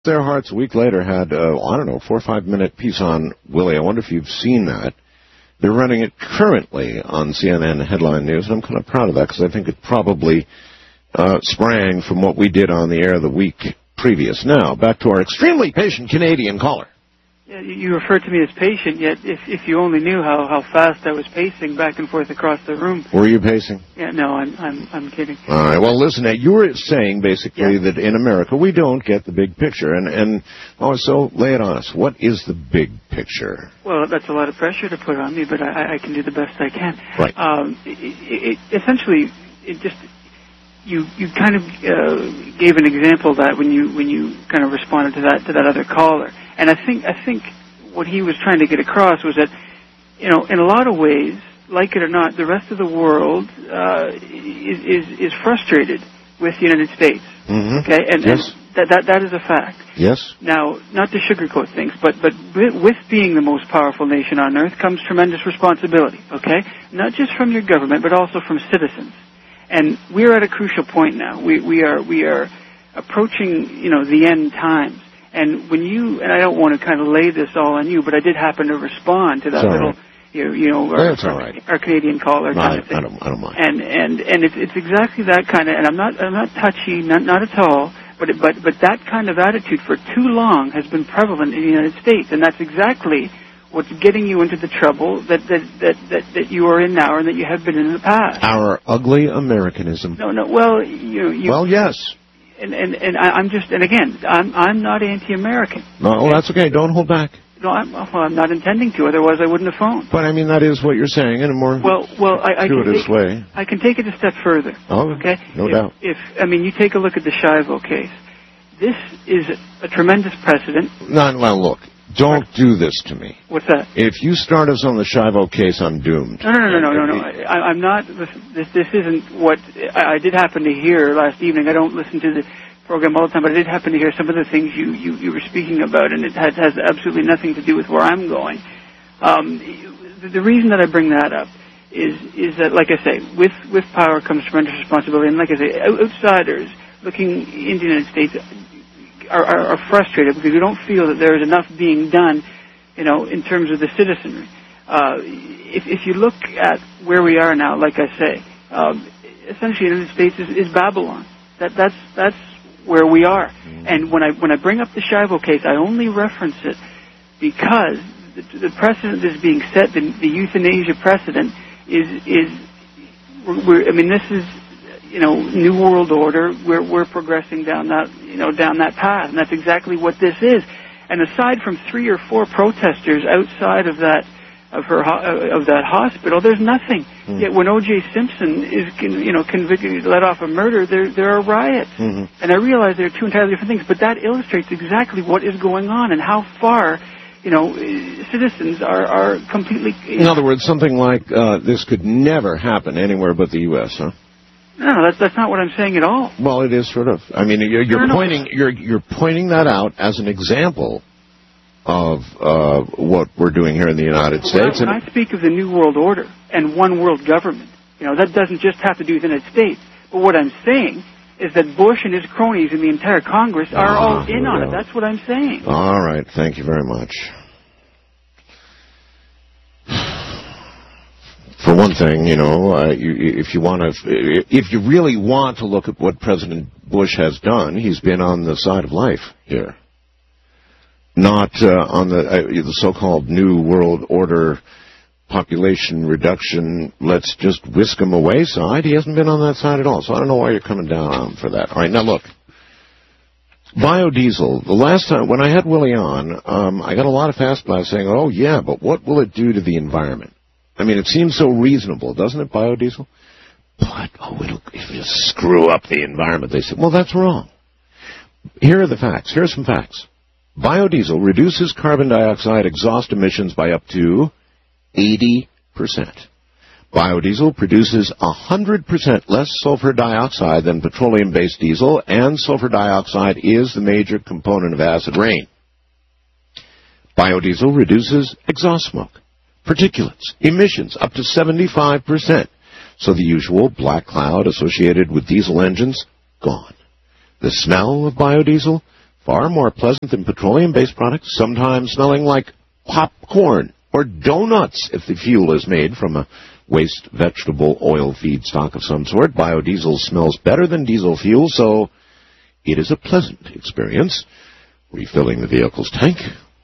Their Hearts a week later had, 4 or 5 minute piece on Willie. I wonder if you've seen that. They're running it currently on CNN Headline News, and I'm kind of proud of that because I think it probably sprang from what we did on the air the week previous. Now, back to our extremely patient Canadian caller. Yeah, you referred to me as patient, yet if you only knew how fast I was pacing back and forth across the room. Were you pacing? Yeah, no, I'm kidding. All right, well, listen, you were saying basically that in America we don't get the big picture, so lay it on us. What is the big picture? Well, that's a lot of pressure to put on me, but I can do the best I can. Right. Essentially, you kind of gave an example of that when you kind of responded to that other caller. And I think what he was trying to get across was that, in a lot of ways, like it or not, the rest of the world is frustrated with the United States. Mm-hmm. Okay, and yes. That is a fact. Yes. Now, not to sugarcoat things, but with being the most powerful nation on earth comes tremendous responsibility. Okay, not just from your government, but also from citizens. And we're at a crucial point now. We are approaching, the end times. And when I don't want to kind of lay this all on you, but I did happen to respond to that little, our Canadian caller. No, I don't mind. And it's exactly that kind of, and I'm not touchy, not at all, but that kind of attitude for too long has been prevalent in the United States, and that's exactly what's getting you into the trouble that you are in now and that you have been in the past. Our ugly Americanism. No. Well, Well, yes. And I'm not anti-American. No, that's okay. Don't hold back. No, I'm not intending to. Otherwise, I wouldn't have phoned. But I mean, that is what you're saying in a more gratuitous way. I can take it a step further. Oh, okay. No doubt. You take a look at the Schiavo case. This is a tremendous precedent. No, well, look. Don't do this to me. What's that? If you start us on the Schiavo case, I'm doomed. No. I'm not. This isn't what I did happen to hear last evening. I don't listen to the program all the time, but I did happen to hear some of the things you were speaking about, and it has absolutely nothing to do with where I'm going. The reason that I bring that up is that, like I say, with power comes tremendous responsibility, and like I say, outsiders looking into the United States are frustrated because we don't feel that there is enough being done, in terms of the citizenry. If you look at where we are now, like I say, essentially the United States is Babylon. That's where we are. Mm-hmm. And when I bring up the Schiavo case, I only reference it because the precedent is being set. The euthanasia precedent is this is. New World Order. We're progressing down that path, and that's exactly what this is. And aside from 3 or 4 protesters outside of that hospital, there's nothing. Mm-hmm. Yet when O.J. Simpson is convicted, let off a murder, there are riots. Mm-hmm. And I realize there are two entirely different things, but that illustrates exactly what is going on and how far citizens are completely. In other words, something like this could never happen anywhere but the U.S., huh? No, that's not what I'm saying at all. Well, it is sort of. I mean, you're pointing that out as an example of what we're doing here in the United States. When I speak of the New World Order and one world government, that doesn't just have to do with the United States. But what I'm saying is that Bush and his cronies in the entire Congress are all in on it. That's what I'm saying. All right. Thank you very much. For one thing, if you really want to look at what President Bush has done, he's been on the side of life here, not on the so-called New World Order population reduction. Let's just whisk him away side. He hasn't been on that side at all. So I don't know why you're coming down on him for that. All right, now look, biodiesel. The last time when I had Willie on, I got a lot of fast blasts saying, "Oh yeah, but what will it do to the environment?" I mean, it seems so reasonable, doesn't it, biodiesel? But, it'll screw up the environment. They said, well, that's wrong. Here are the facts. Here are some facts. Biodiesel reduces carbon dioxide exhaust emissions by up to 80%. Biodiesel produces 100% less sulfur dioxide than petroleum-based diesel, and sulfur dioxide is the major component of acid rain. Biodiesel reduces exhaust smoke, particulates, emissions up to 75%. So the usual black cloud associated with diesel engines, gone. The smell of biodiesel, far more pleasant than petroleum-based products, sometimes smelling like popcorn or donuts if the fuel is made from a waste vegetable oil feedstock of some sort. Biodiesel smells better than diesel fuel, so it is a pleasant experience refilling the vehicle's tank.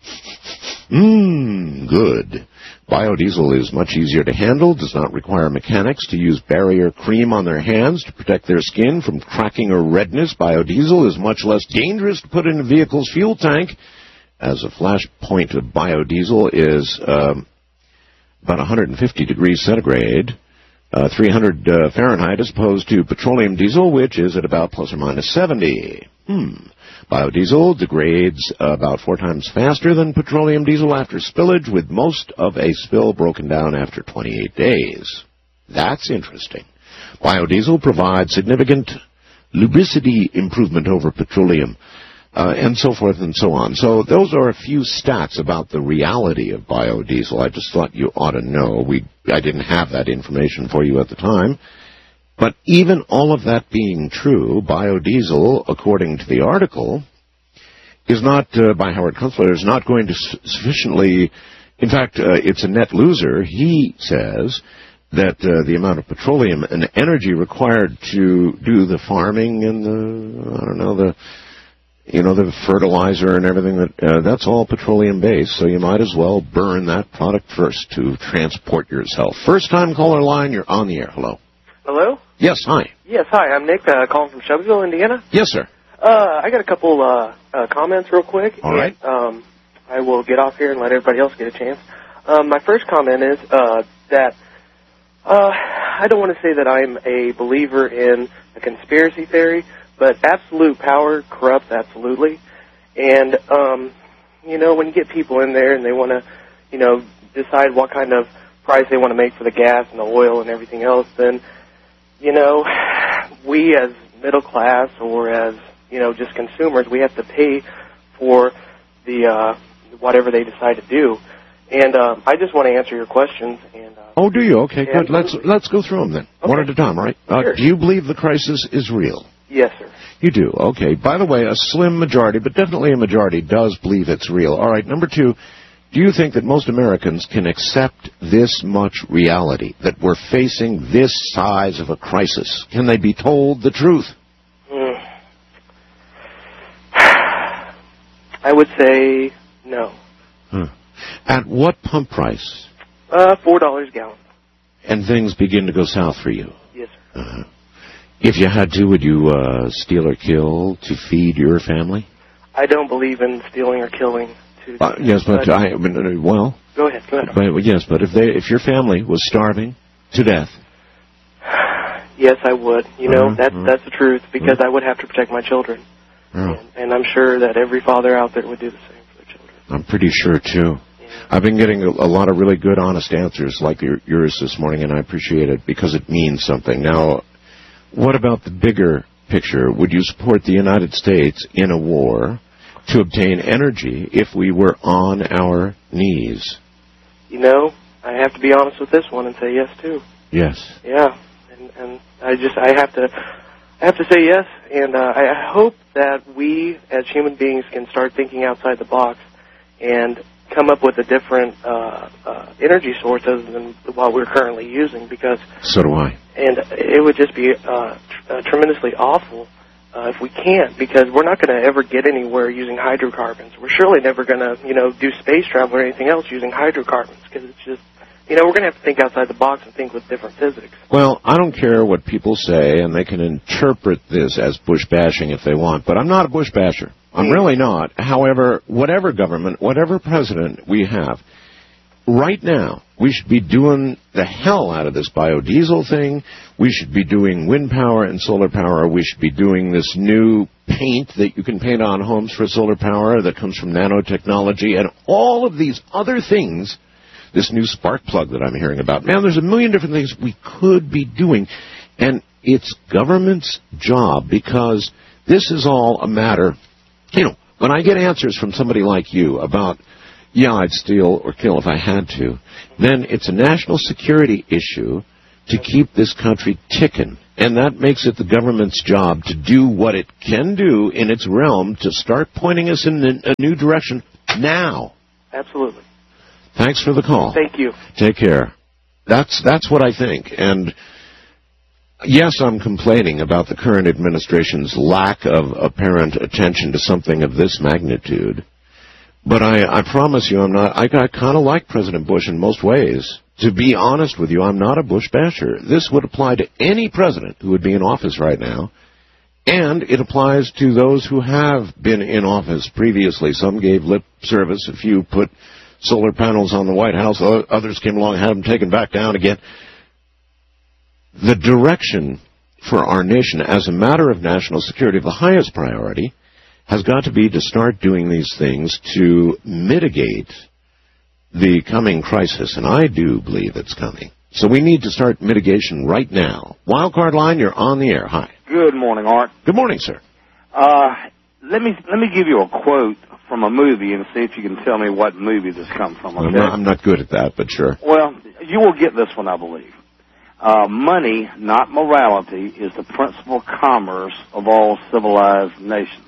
Good. Biodiesel is much easier to handle, does not require mechanics to use barrier cream on their hands to protect their skin from cracking or redness. Biodiesel is much less dangerous to put in a vehicle's fuel tank, as a flash point of biodiesel is about 150 degrees centigrade, 300 Fahrenheit, as opposed to petroleum diesel, which is at about plus or minus 70. Biodiesel degrades about 4 times faster than petroleum diesel after spillage, with most of a spill broken down after 28 days. That's interesting. Biodiesel provides significant lubricity improvement over petroleum, and so forth and so on. So those are a few stats about the reality of biodiesel. I just thought you ought to know. I didn't have that information for you at the time. But even all of that being true, biodiesel, according to the article, is not, by Howard Kunstler, is not going to sufficiently, in fact, it's a net loser. He says that the amount of petroleum and energy required to do the farming and the fertilizer and everything, that's all petroleum-based, so you might as well burn that product first to transport yourself. First-time caller line, you're on the air. Hello. Hello? Yes, hi. Yes, hi. I'm Nick, calling from Shelbyville, Indiana. Yes, sir. I got a couple comments real quick. All right. And, I will get off here and let everybody else get a chance. My first comment is that I don't want to say that I'm a believer in a conspiracy theory, but absolute power corrupts absolutely. And, when you get people in there and they want to, decide what kind of price they want to make for the gas and the oil and everything else, then, we as middle class or as, just consumers, we have to pay for the whatever they decide to do. And I just want to answer your questions. And oh, do you? Okay, good. Let's go through them then, okay. One at a time, all right? Sure. Do you believe the crisis is real? Yes, sir. You do. Okay. By the way, a slim majority, but definitely a majority, does believe it's real. All right, number 2, do you think that most Americans can accept this much reality, that we're facing this size of a crisis? Can they be told the truth? I would say no. At what pump price? $4 a gallon. And things begin to go south for you? Yes, sir. If you had to, would you steal or kill to feed your family? I don't believe in stealing or killing. Yes, but well. Go ahead. But, yes, but if your family was starving to death. Yes, I would. That's the truth, because I would have to protect my children. And I'm sure that every father out there would do the same for their children. I'm pretty sure, too. Yeah. I've been getting a lot of really good, honest answers like yours this morning, and I appreciate it because it means something. Now, what about the bigger picture? Would you support the United States in a war to obtain energy if we were on our knees? I have to be honest with this one and say yes, too. Yes. Yeah, and I have to say yes, and I hope that we as human beings can start thinking outside the box and come up with a different energy sources than what we're currently using, because... So do I. And it would just be tremendously awful if we can't, because we're not going to ever get anywhere using hydrocarbons. We're surely never going to, do space travel or anything else using hydrocarbons, because it's just... we're going to have to think outside the box and think with different physics. Well, I don't care what people say, and they can interpret this as Bush bashing if they want, but I'm not a Bush basher. I'm really not. However, whatever government, whatever president we have, right now, we should be doing the hell out of this biodiesel thing. We should be doing wind power and solar power. We should be doing this new paint that you can paint on homes for solar power that comes from nanotechnology, and all of these other things. This new spark plug that I'm hearing about. Man, there's a million different things we could be doing. And it's government's job, because this is all a matter, when I get answers from somebody like you about, I'd steal or kill if I had to, then it's a national security issue to keep this country ticking. And that makes it the government's job to do what it can do in its realm to start pointing us in a new direction now. Absolutely. Thanks for the call. Thank you. Take care. That's what I think. And yes, I'm complaining about the current administration's lack of apparent attention to something of this magnitude. But I promise you, I kind of like President Bush in most ways. To be honest with you, I'm not a Bush basher. This would apply to any president who would be in office right now. And it applies to those who have been in office previously. Some gave lip service. A few put solar panels on the White House. Others came along and had them taken back down again. The direction for our nation as a matter of national security, the highest priority, has got to be to start doing these things to mitigate the coming crisis, and I do believe it's coming. So we need to start mitigation right now. Wildcard line, you're on the air. Hi. Good morning, Art. Good morning, sir. Let me give you a quote from a movie and see if you can tell me what movie this comes from. Okay? I'm not good at that, but sure. Well, you will get this one, I believe. Money, not morality, is the principal commerce of all civilized nations.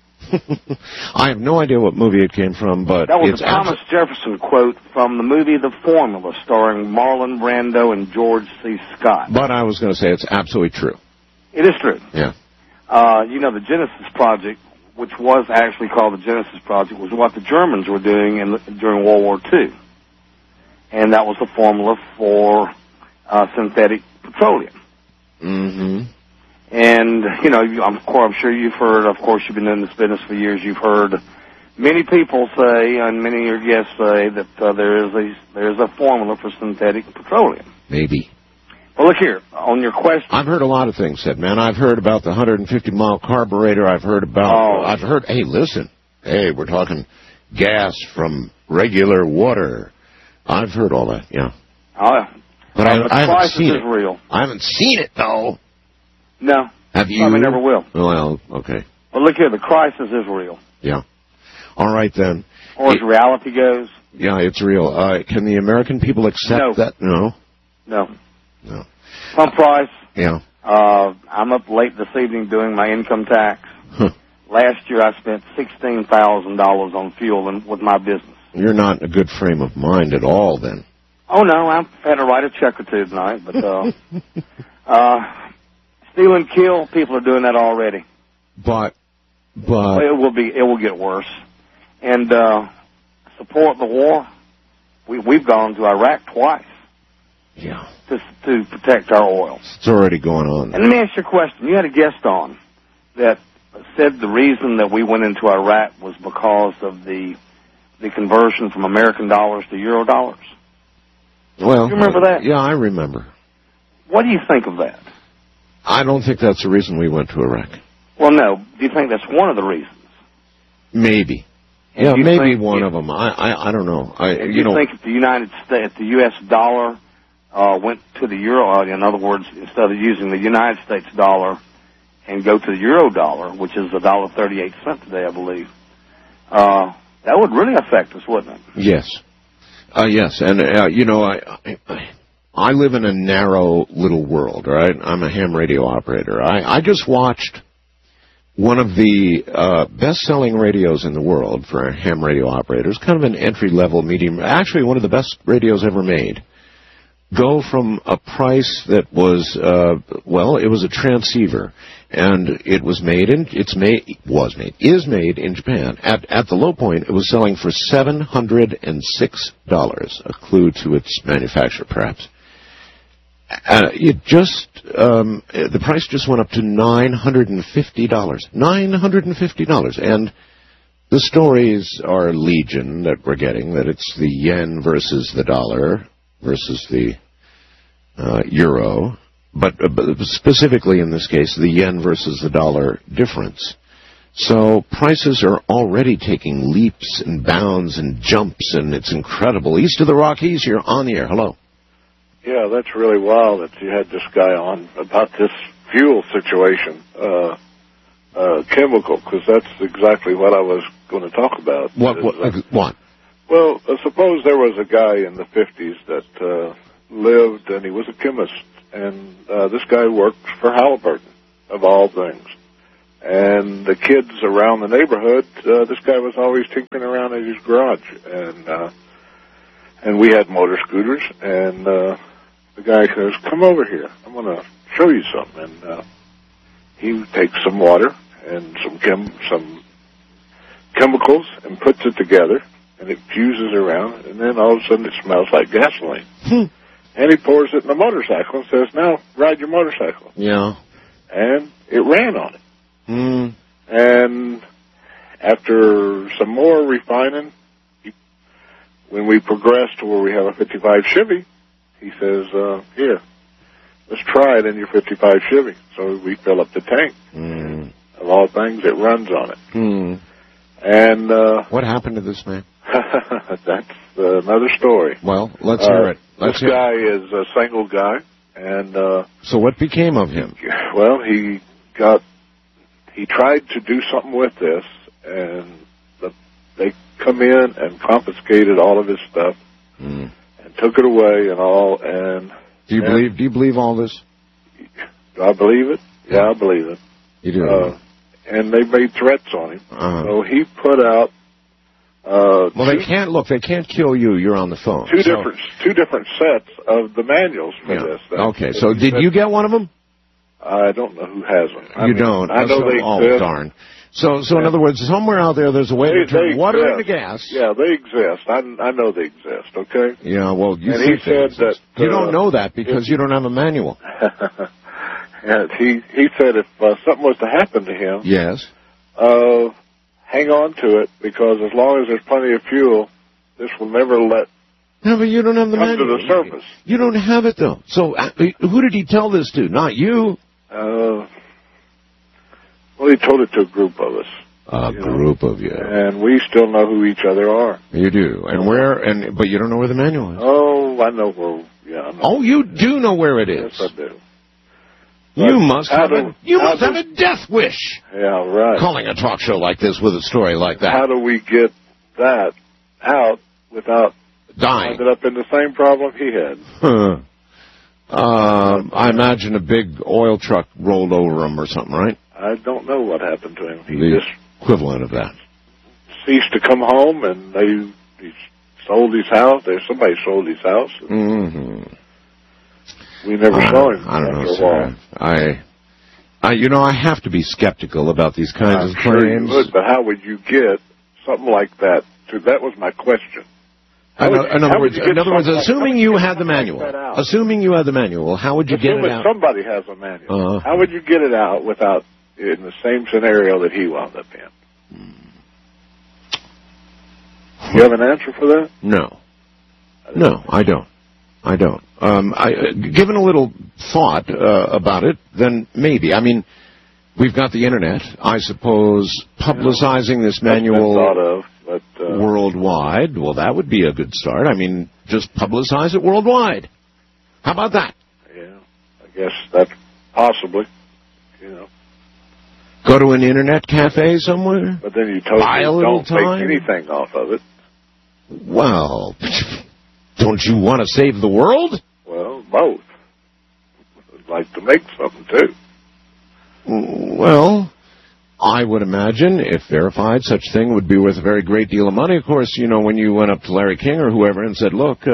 I have no idea what movie it came from, but that was it's a Thomas Jefferson quote from the movie The Formula, starring Marlon Brando and George C. Scott. But I was going to say it's absolutely true. It is true. Yeah. The Genesis Project, which was actually called the Genesis Project, was what the Germans were doing during World War II. And that was the formula for synthetic petroleum. Mm-hmm. And, I'm sure you've heard, of course, you've been in this business for years, you've heard many people say, and many of your guests say, that there is a formula for synthetic petroleum. Maybe. Well, look here, on your question. I've heard a lot of things said, man. I've heard about the 150-mile carburetor. I've heard, hey, listen. Hey, we're talking gas from regular water. I've heard all that, yeah. But I haven't seen it. Real. I haven't seen it, though. No. Have you? Probably never will. Well, okay. Well, look here, the crisis is real. Yeah. All right, then. Or as reality goes. Yeah, it's real. Can the American people accept that? No. No. Pump price. Yeah. I'm up late this evening doing my income tax. Huh. Last year I spent $16,000 on fuel with my business. You're not in a good frame of mind at all, then. Oh, no, I've had to write a check or two tonight, but steal and kill, people are doing that already. But it will get worse. And support the war. We've gone to Iraq twice. Yeah. To protect our oil. It's already going on. And let me ask you a question. You had a guest on that said the reason that we went into Iraq was because of the conversion from American dollars to euro dollars. Well, you remember that? Yeah, I remember. What do you think of that? I don't think that's the reason we went to Iraq. Well, no. Do you think that's one of the reasons? Maybe. Yeah, maybe one of them. I don't know. Do you think if the United States, the U.S. dollar went to the euro, in other words, instead of using the United States dollar and go to the euro dollar, which is $1.38 today, I believe, that would really affect us, wouldn't it? Yes. Yes, and, I live in a narrow little world, right? I'm a ham radio operator. I just watched one of the best-selling radios in the world for ham radio operators, kind of an entry-level, medium, actually one of the best radios ever made, go from a price that was, it was a transceiver, and is made in Japan. At the low point, it was selling for $706, a clue to its manufacturer, perhaps. The price just went up to $950. $950. And the stories are legion that we're getting, that it's the yen versus the dollar versus the euro, but specifically in this case, the yen versus the dollar difference. So prices are already taking leaps and bounds and jumps, and it's incredible. East of the Rockies, you're on the air. Hello. Yeah, that's really wild that you had this guy on about this fuel situation, chemical, because that's exactly what I was going to talk about. What? Well, suppose there was a guy in the 50s that lived, and he was a chemist, and this guy worked for Halliburton, of all things. And the kids around the neighborhood, this guy was always tinkering around in his garage, and we had motor scooters, and the guy says, "Come over here, I'm going to show you something." And he takes some water and some chemicals and puts it together, and it fuses around, and then all of a sudden it smells like gasoline. And he pours it in the motorcycle and says, "Now, ride your motorcycle." Yeah. And it ran on it. And after some more refining, when we progressed to where we have a 55 Chevy, he says, "Here, let's try it in your 55 Chevy." So we fill up the tank. Of all things, it runs on it. And what happened to this man? That's another story. Well, let's hear it. This guy is a single guy, and so what became of him? Well, he tried to do something with this, and they come in and confiscated all of his stuff and took it away and all. And do you believe all this? Do I believe it? Yeah, I believe it. You do. And they made threats on him. So he put out. They can't kill you. You're on the phone. Two different sets of the manuals for this. Okay. So did you get one of them? I don't know who has them. You don't. I know they exist. Oh, darn. So in other words, somewhere out there, there's a way to turn water into gas. Yeah, they exist. I know they exist. Okay. Yeah. Well, you he said that you don't know that because you don't have a manual. And he said if something was to happen to him, yes, hang on to it, because as long as there's plenty of fuel, this will never let. No, but you don't have the come manual. To the surface. You don't have it though. So who did he tell this to? Not you. Well, he told it to a group of us. A group of you. And we still know who each other are. You do. And where? But you don't know where the manual is. Oh, I know where. Yeah. I know. Oh, you do know where it is. Yes, I do. You must have a death wish. Yeah, right. Calling a talk show like this with a story like that. How do we get that out without dying? Ended up in the same problem he had. I imagine a big oil truck rolled over him or something, right? I don't know what happened to him. He just equivalent of that. Ceased to come home, and he sold his house. Somebody sold his house. We never saw him. I don't know, sir. I have to be skeptical about these kinds of claims. Sure you would, but how would you get something like that? That was my question. In other words, assuming you had the manual, how would you get it out? Somebody has a manual. How would you get it out without in the same scenario that he wound up in? You have an answer for that? No, I don't. Given a little thought about it, then maybe. I mean, we've got the internet. I suppose publicizing this manual worldwide, well, that would be a good start. I mean, just publicize it worldwide. How about that? Yeah, I guess that's possibly, Go to an internet cafe somewhere? But then you don't make anything off of it. Well, don't you want to save the world? Well, both. I'd like to make something, too. Well, I would imagine, if verified, such thing would be worth a very great deal of money. Of course, when you went up to Larry King or whoever and said, look...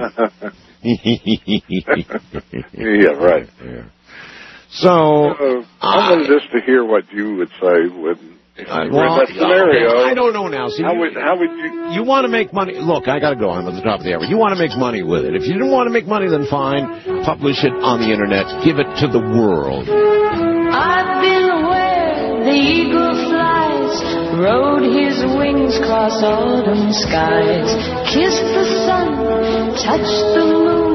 yeah, right. Yeah. So... I wanted just to hear what you would say when... in that scenario, I don't know now. See, how would you... You want to make money... Look, I got to go. I'm at the top of the hour. You want to make money with it. If you didn't want to make money, then fine. Publish it on the internet. Give it to the world. I've been where the eagle flies, rode his wings across autumn skies, kissed the sun, touched the moon.